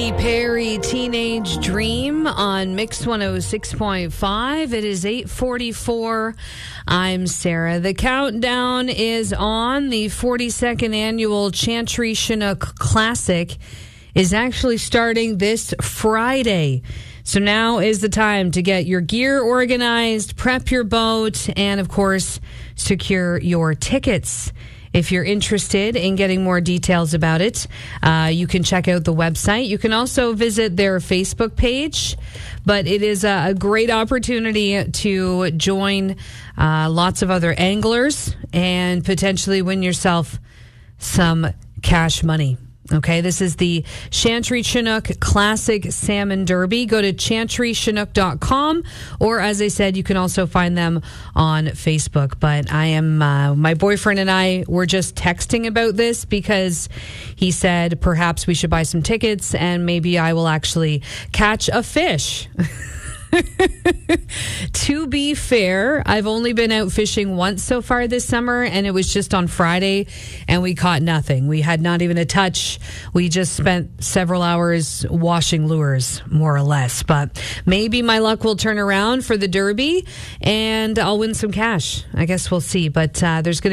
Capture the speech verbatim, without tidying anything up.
Katy Perry, Teenage Dream on Mix one oh six point five. It is eight forty-four. I'm Sarah. The countdown is on. The forty-second annual Chantry Chinook Classic is actually starting this Friday. So now is the time to get your gear organized, prep your boat, and of course, secure your tickets. If you're interested in getting more details about it, uh, you can check out the website. You can also visit their Facebook page, but it is a, a great opportunity to join uh, lots of other anglers and potentially win yourself some cash money. Okay, this is the Chantry Chinook Classic Salmon Derby. Go to chantry chinook dot com, or as I said, you can also find them on Facebook. But I am, uh, my boyfriend and I were just texting about this because he said perhaps we should buy some tickets and maybe I will actually catch a fish. To be fair, I've only been out fishing once so far this summer, and it was just on Friday, and we caught nothing. We had not even a touch. We just spent several hours washing lures, more or less. But maybe my luck will turn around for the Derby, and I'll win some cash. I guess we'll see. But uh, there's going to